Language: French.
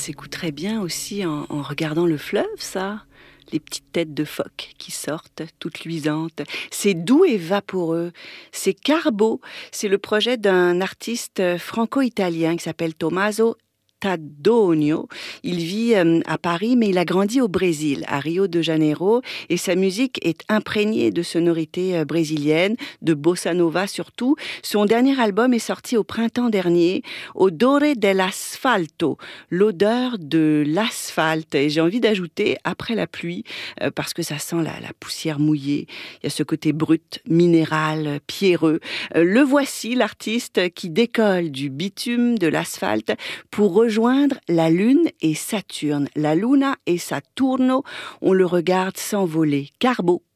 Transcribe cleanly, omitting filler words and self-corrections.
s'écoute très bien aussi en regardant le fleuve, ça. Les petites têtes de phoques qui sortent, toutes luisantes. C'est doux et vaporeux. C'est Carbo. C'est le projet d'un artiste franco-italien qui s'appelle Tommaso Tadonio. Il vit à Paris, mais il a grandi au Brésil, à Rio de Janeiro, et sa musique est imprégnée de sonorités brésiliennes, de bossa nova surtout. Son dernier album est sorti au printemps dernier, Odore dell'asfalto, l'odeur de l'asphalte. Et j'ai envie d'ajouter après la pluie, parce que ça sent la poussière mouillée. Il y a ce côté brut, minéral, pierreux. Le voici, l'artiste qui décolle du bitume, de l'asphalte, pour rejoindre la Lune et Saturne. La Luna et Saturno, on le regarde s'envoler. Carbo.